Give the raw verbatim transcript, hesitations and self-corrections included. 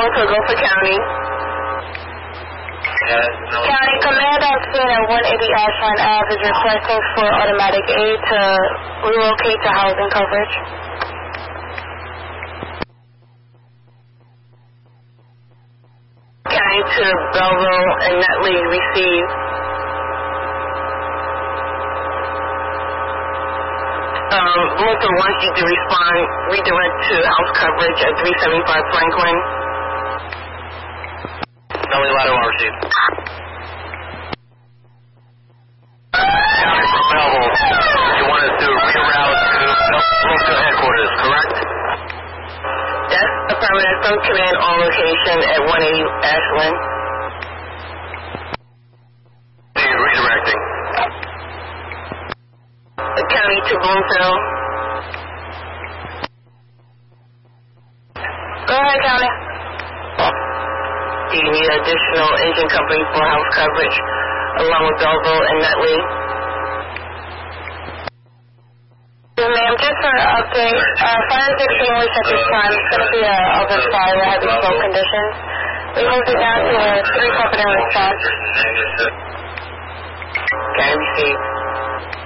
Bloomfield, go for county. County command on scene at one eighty Ashland Ave is requesting for automatic aid to relocate to housing coverage. County to Belleville and Nutley, receive. Um, Bloomfield wants you to respond, redirect to house coverage at three seventy-five Franklin. Belly ladder one received. County from Belleville, you want us to reroute to Bloomfield headquarters, correct? Yes, affirmative. From command on location at one eighty Ashland. Redirecting. The county to Bloomfield. Go ahead, county. Do you need additional engine company for house coverage along with Belleville and Nutley? Yes, ma'am, just for an update, uh, fire is extinguished at this time. It's going to be a other fire, heavy smoke conditions. We moved it down to a three company response. Can I receive?